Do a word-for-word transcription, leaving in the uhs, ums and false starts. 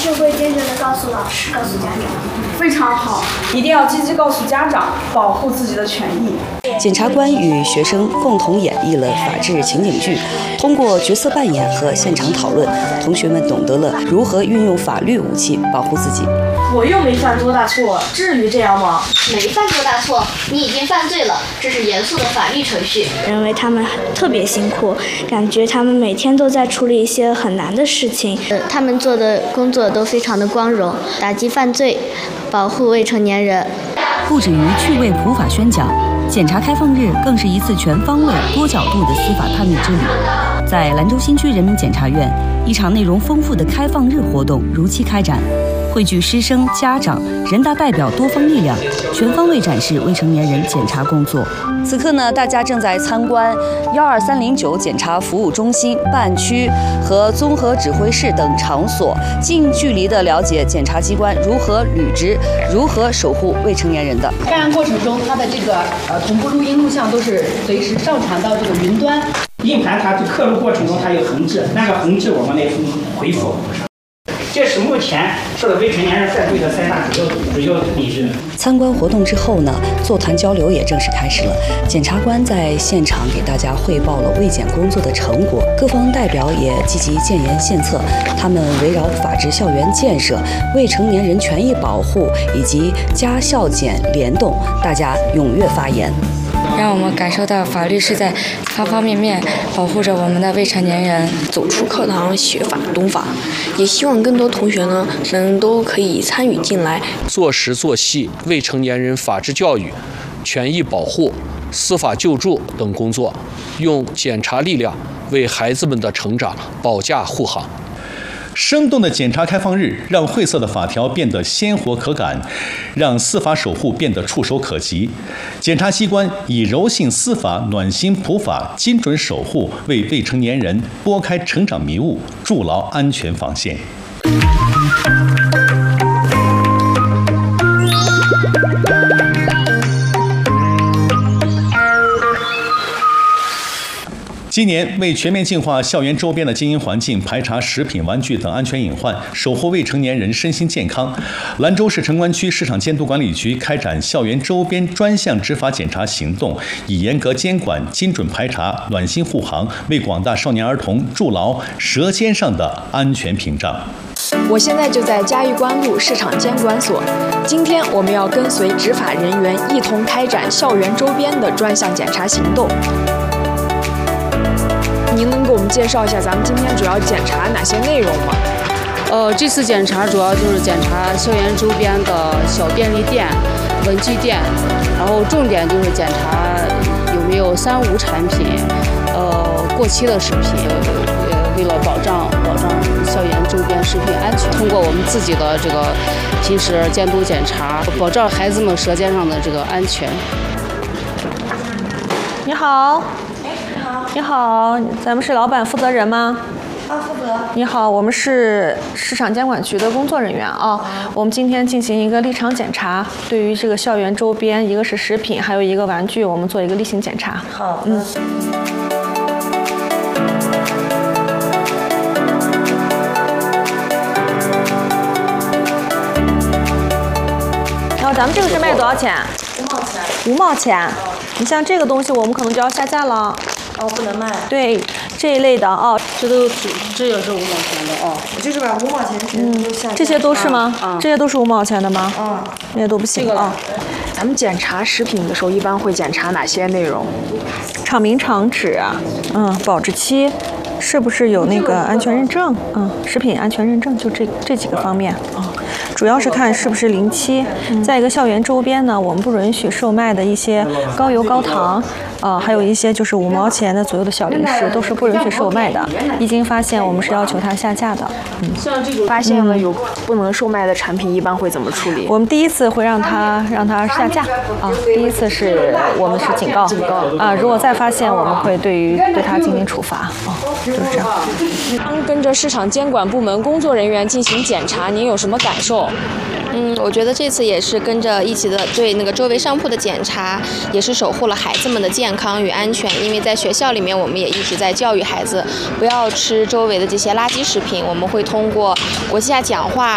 就会坚决的告诉老师，告诉家长。 非常好，一定要积极告诉家长，保护自己的权益。 检察官与学生共同演绎了法治情景剧，通过角色扮演和现场讨论，同学们懂得了如何运用法律武器保护自己。 我又没犯多大错，至于这样吗？ 没犯多大错，你已经犯罪了，这是严肃的法律程序。 认为他们特别辛苦，感觉他们每天都在处理一些很难的事情。 呃，他们做的工作都非常的光荣，打击犯罪，保护未成年人。 不止于趣味普法宣讲，检察开放日更是一次全方位、多角度的司法探秘之旅。在兰州新区人民检察院，一场内容丰富的开放日活动如期开展。汇聚师生、家长、人大代表多方力量，全方位展示未成年人检察工作。此刻呢，大家正在参观幺二三零九检察服务中心、办区和综合指挥室等场所，近距离地了解检察机关如何履职、如何守护未成年人的。 开案过程中，它的这个呃同步录音录像都是随时上传到这个云端。 硬盘它刻录过程中它有横置，那个横置我们来回复。这是目前受到未成年人犯罪的三大主要主要理由。 参观活动之后呢，座谈交流也正式开始了。检察官在现场给大家汇报了卫检工作的成果，各方代表也积极建言献策。他们围绕法治校园建设、未成年人权益保护以及家校检联动，大家踊跃发言。 让我们感受到法律是在方方面面保护着我们的未成年人。 走出课堂学法懂法，也希望更多同学呢能都可以参与进来， 做实做细未成年人法治教育、权益保护、司法救助等工作，用检察力量为孩子们的成长保驾护航。 生动的检察开放日，让晦涩的法条变得鲜活可感，让司法守护变得触手可及。检察机关以柔性司法、暖心普法、精准守护，为未成年人拨开成长迷雾，筑牢安全防线。今年为全面净化校园周边的经营环境，排查食品、玩具等安全隐患，守护未成年人身心健康，兰州市城关区市场监督管理局开展校园周边专项执法检查行动，以严格监管、精准排查、暖心护航，为广大少年儿童筑牢舌尖上的安全屏障。 我现在就在嘉峪关路市场监管所，今天我们要跟随执法人员一同开展校园周边的专项检查行动。您能给我们介绍一下咱们今天主要检查哪些内容吗？ 呃，这次检查主要就是检查校园周边的小便利店、文具店，然后重点就是检查有没有三无产品，呃，过期的食品。呃，为了保障保障校园周边食品安全，通过我们自己的这个平时监督检查，保障孩子们舌尖上的这个安全。 你好。你好，咱们是老板负责人吗？ 啊，负责。 你好，我们是市场监管局的工作人员啊。我们今天进行一个立场检查，对于这个校园周边，一个是食品，还有一个玩具，我们做一个例行检查。 好， 嗯。然后咱们这个是卖多少钱？ 五毛钱。 五毛钱。你像这个东西，我们可能就要下架了。 哦，不能卖。 对，这一类的哦， 这都这也是五毛钱的哦。 我就是把五毛钱全都下架。 这些都是吗？ 啊， 这些都是五毛钱的吗？ 嗯， 那些都不行啊。 咱们检查食品的时候，一般会检查哪些内容？ 厂名、厂址，嗯，保质期，是不是有那个安全认证？嗯，食品安全认证就这这几个方面啊。主要是看是不是临期，在一个校园周边呢，我们不允许售卖的一些高油高糖，呃，还有一些就是五毛钱的左右的小零食，都是不允许售卖的。一经发现，我们是要求它下架的。 嗯，发现了有不能售卖的产品，一般会怎么处理？ 我们第一次会让它让它下架啊，第一次是我们是警告， 警告啊，如果再发现，我们会对于对它进行处罚啊，就是这样。 刚跟着市场监管部门工作人员进行检查，您有什么感受？ 嗯，我觉得这次也是跟着一起的对那个周围商铺的检查，也是守护了孩子们的健康与安全。因为在学校里面，我们也一直在教育孩子不要吃周围的这些垃圾食品。我们会通过国际下讲话，